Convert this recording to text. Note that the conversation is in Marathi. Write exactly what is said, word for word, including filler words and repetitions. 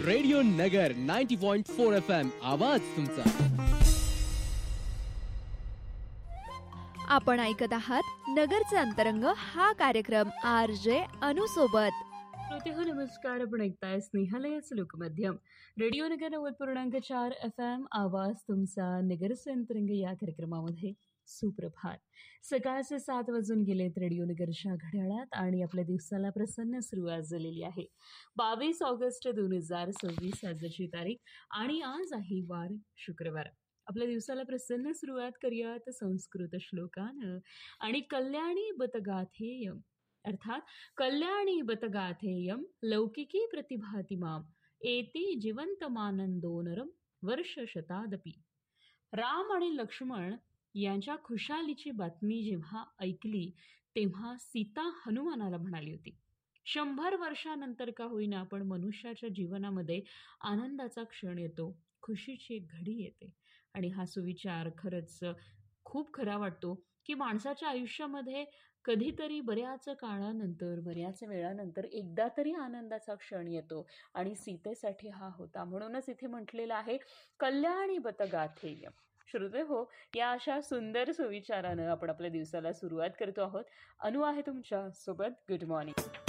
रेडिओ नगर ninety point four F M आवाज तुमचा. आपण ऐकत आहात नगरचा अंतरंग हा कार्यक्रम आर जे अनु सोबत. श्रोते हो नमस्कार. आपण ऐकताय स्नेहालयाचं लोकमाध्यम रेडिओ नगर नव्वद पूर्णांक चार एफ एम आवाज तुमचा. नगरचे अंतरंग या कार्यक्रमामध्ये सुप्रभात. सकाळचे सात वाजून गेलेत रेडिओ नगरच्या घड्याळात आणि आपल्या दिवसाला प्रसन्न सुरुवात झालेली आहे. बावीस ऑगस्ट दोन हजार सव्वीस आजची तारीख आणि आज आहे वार शुक्रवार. आपल्या दिवसाला प्रसन्न सुरुवात करूयात संस्कृत श्लोकानं आणि कल्याणी बतगाथेयम अर्थात कल्याणी बतगाथेयम लौकिकी प्रतिभाती माम एती जिवंतमानंदो नरम वर्ष शतादपी. राम आणि लक्ष्मण यांच्या खुशालीची बातमी जेव्हा ऐकली तेव्हा सीता हनुमानाला म्हणाली होती, शंभर वर्षानंतर का होईना पण मनुष्याच्या जीवनामध्ये आनंदाचा क्षण येतो, खुशीची एक घडी येते. आणि हा सुविचार खरंच खूप खरा वाटतो की माणसाच्या आयुष्यामध्ये कधीतरी बऱ्याच काळानंतर बऱ्याच वेळानंतर एकदा तरी आनंदाचा क्षण येतो आणि सीतेसाठी हा होता. म्हणूनच इथे म्हटलेलं आहे कल्याणी बतगाथेयम. श्रोते हो, या अशा सुंदर सुविचारानं आपण आपल्या दिवसाला सुरुवात करतो आहोत. अनु आहे तुमच्या सोबत. Good morning.